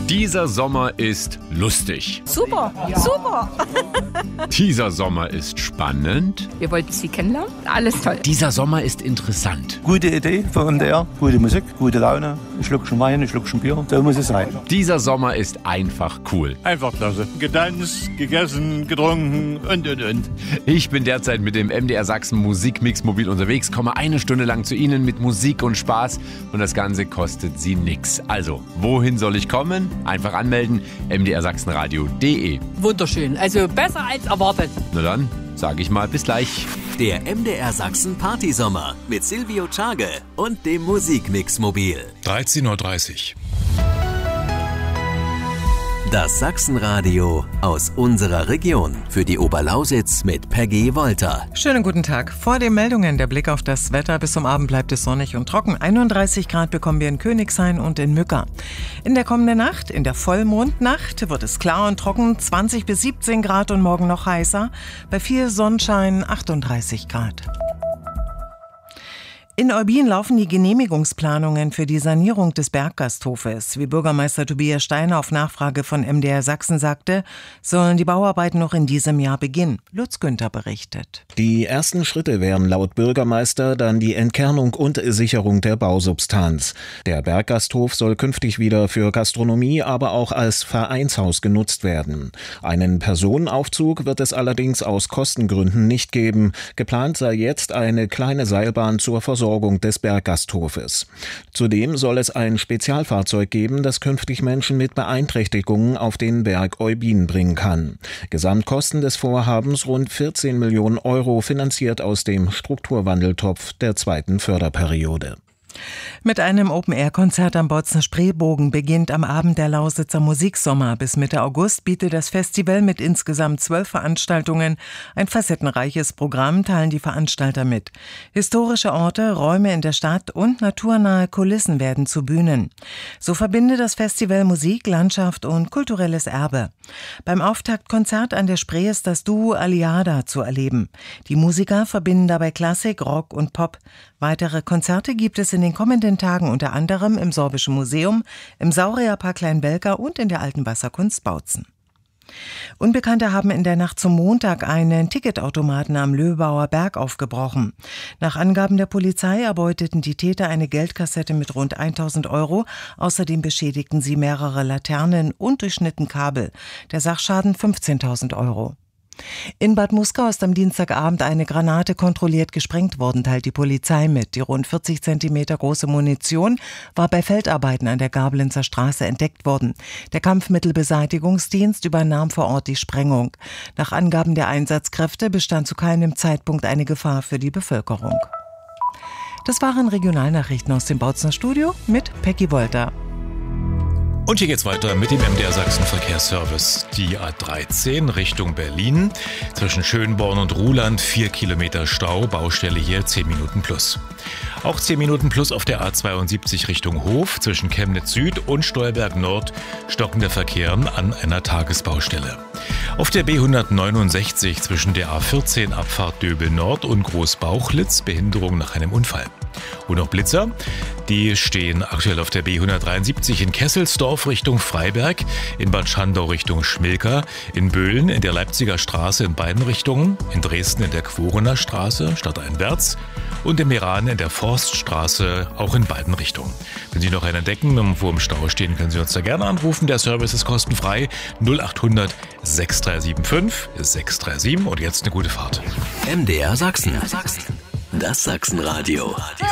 Dieser Sommer ist lustig. Super. Dieser Sommer ist spannend. Wir wollten Sie kennenlernen. Alles toll. Dieser Sommer ist interessant. Gute Idee von der, gute Musik, gute Laune, ein Schluckchen Wein, ein Schluckchen Bier, so muss es sein. Dieser Sommer ist einfach cool. Einfach klasse. Getanzt, gegessen, getrunken und. Ich bin derzeit mit dem MDR Sachsen Musikmix mobil unterwegs, komme eine Stunde lang zu Ihnen mit Musik und Spaß und das Ganze kostet Sie nix. Also, wohin soll ich kommen? Einfach anmelden, mdrsachsenradio.de. Wunderschön, also besser als erwartet. Na dann, sage ich mal bis gleich. Der MDR Sachsen Partysommer mit Silvio Czage und dem Musikmix mobil. 13:30 Uhr. Das Sachsenradio aus unserer Region. Für die Oberlausitz mit Peggy Wolter. Schönen guten Tag. Vor den Meldungen der Blick auf das Wetter. Bis zum Abend bleibt es sonnig und trocken. 31 Grad bekommen wir in Königshain und in Mücker. In der kommenden Nacht, in der Vollmondnacht, wird es klar und trocken. 20 bis 17 Grad und morgen noch heißer. Bei viel Sonnenschein 38 Grad. In Eubin laufen die Genehmigungsplanungen für die Sanierung des Berggasthofes. Wie Bürgermeister Tobias Steiner auf Nachfrage von MDR Sachsen sagte, sollen die Bauarbeiten noch in diesem Jahr beginnen. Lutz Günther berichtet. Die ersten Schritte wären laut Bürgermeister dann die Entkernung und Sicherung der Bausubstanz. Der Berggasthof soll künftig wieder für Gastronomie, aber auch als Vereinshaus genutzt werden. Einen Personenaufzug wird es allerdings aus Kostengründen nicht geben. Geplant sei jetzt eine kleine Seilbahn zur Versorgung des Berggasthofes. Zudem soll es ein Spezialfahrzeug geben, das künftig Menschen mit Beeinträchtigungen auf den Berg Eubin bringen kann. Gesamtkosten des Vorhabens rund 14 Millionen Euro, finanziert aus dem Strukturwandeltopf der zweiten Förderperiode. Mit einem Open-Air-Konzert am Botzen Spreebogen beginnt am Abend der Lausitzer Musiksommer. Bis Mitte August bietet das Festival mit insgesamt 12 Veranstaltungen ein facettenreiches Programm, teilen die Veranstalter mit. Historische Orte, Räume in der Stadt und naturnahe Kulissen werden zu Bühnen. So verbindet das Festival Musik, Landschaft und kulturelles Erbe. Beim Auftaktkonzert an der Spree ist das Duo Aliada zu erleben. Die Musiker verbinden dabei Klassik, Rock und Pop. Weitere Konzerte gibt es in den kommenden Tagen unter anderem im Sorbischen Museum, im Saurierpark Kleinwelka und in der Alten Wasserkunst Bautzen. Unbekannte haben in der Nacht zum Montag einen Ticketautomaten am Löbauer Berg aufgebrochen. Nach Angaben der Polizei erbeuteten die Täter eine Geldkassette mit rund 1.000 Euro. Außerdem beschädigten sie mehrere Laternen und durchschnitten Kabel. Der Sachschaden 15.000 Euro. In Bad Muskau ist am Dienstagabend eine Granate kontrolliert gesprengt worden, teilt die Polizei mit. Die rund 40 Zentimeter große Munition war bei Feldarbeiten an der Gablenzer Straße entdeckt worden. Der Kampfmittelbeseitigungsdienst übernahm vor Ort die Sprengung. Nach Angaben der Einsatzkräfte bestand zu keinem Zeitpunkt eine Gefahr für die Bevölkerung. Das waren Regionalnachrichten aus dem Bautzener Studio mit Peggy Wolter. Und hier geht's weiter mit dem MDR Sachsen Verkehrsservice. Die A13 Richtung Berlin. Zwischen Schönborn und Ruhland 4 Kilometer Stau. Baustelle hier 10 Minuten plus. Auch 10 Minuten plus auf der A72 Richtung Hof. Zwischen Chemnitz Süd und Stolberg Nord stockender Verkehr an einer Tagesbaustelle. Auf der B169 zwischen der A14 Abfahrt Döbel Nord und Großbauchlitz Behinderung nach einem Unfall. Und noch Blitzer, die stehen aktuell auf der B173 in Kesselsdorf Richtung Freiberg, in Bad Schandau Richtung Schmilka, in Böhlen in der Leipziger Straße in beiden Richtungen, in Dresden in der Quorener Straße stadteinwärts und in Meran in der Forststraße auch in beiden Richtungen. Wenn Sie noch einen entdecken und vor dem Stau stehen, können Sie uns da gerne anrufen. Der Service ist kostenfrei 0800 6375 637 und jetzt eine gute Fahrt. MDR Sachsen. Das Sachsenradio.